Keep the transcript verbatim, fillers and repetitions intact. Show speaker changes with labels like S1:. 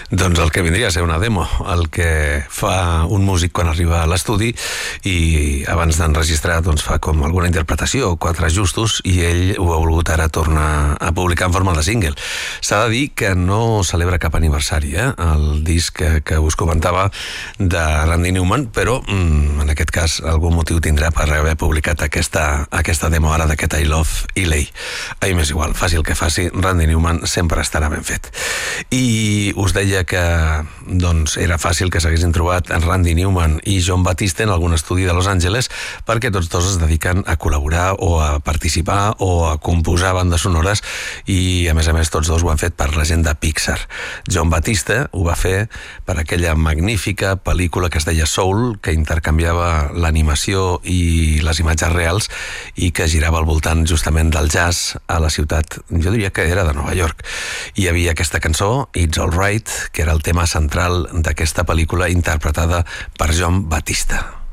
S1: Doncs el que vindria a ser una demo, el que fa un músic quan arriba a l'estudi i abans d'enregistrar doncs fa com alguna interpretació, quatre ajustos, i ell ho ha volgut ara tornar a publicar en forma de single. S'ha de dir que no celebra cap aniversari, eh? El disc que, que us comentava de Randy Newman, però mm, en aquest cas algun motiu tindrà per haver publicat aquesta, aquesta demo ara d'aquest I Love L A. A mi m'és igual, faci el que faci, Randy Newman sempre estarà ben fet. I us deia que doncs, era fàcil que s'haguessin trobat en Randy Newman i Jon Batiste en algun estudi de Los Angeles, perquè tots dos es dediquen a col·laborar o a participar o a composar bandes sonores, i a més a més tots dos ho han fet per la gent de Pixar. Jon Batiste ho va fer per aquella magnífica pel·lícula que es deia Soul, que intercanviava l'animació i les imatges reals i que girava al voltant justament del jazz a la ciutat, jo diria que era de Nova York. Hi havia aquesta cançó, It's All Right, que era el tema central d'aquesta pel·lícula interpretada per Jon Batiste.